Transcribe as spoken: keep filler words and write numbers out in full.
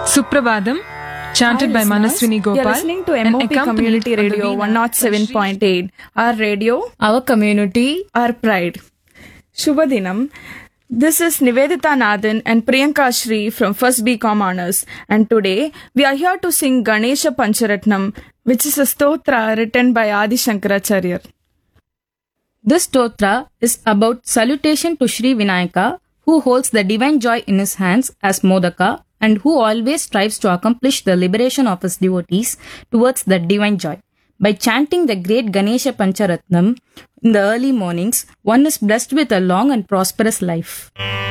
Suprabhadam, chanted by Manaswini Gopal. You are listening to M O P Community Radio one oh seven point eight. Our radio, our community, our pride. Shubhadinam. This is Nivedita Nathan and Priyanka Shri from First B Com Honors, and today we are here to sing Ganesha Pancharatnam, which is a stotra written by Adi Shankaracharya. This stotra is about salutation to Sri Vinayaka, who holds the divine joy in his hands as Modaka and who always strives to accomplish the liberation of his devotees towards the divine joy. By chanting the great Ganesha Pancharatnam in the early mornings, one is blessed with a long and prosperous life.